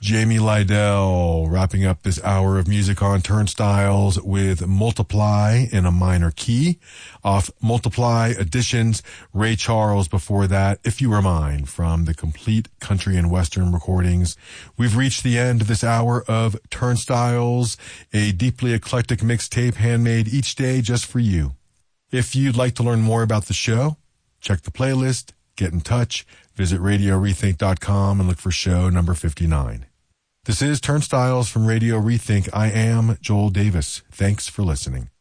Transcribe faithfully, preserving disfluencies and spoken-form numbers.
Jamie Lydell wrapping up this hour of music on Turnstiles with Multiply in a minor key. Off Multiply Editions, Ray Charles before that, If You Were Mine, from the Complete Country and Western recordings. We've reached the end of this hour of Turnstiles, a deeply eclectic mixtape handmade each day just for you. If you'd like to learn more about the show, check the playlist, get in touch, visit radio rethink dot com and look for show number fifty-nine. This is Turnstiles from Radio Rethink. I am Joel Davis. Thanks for listening.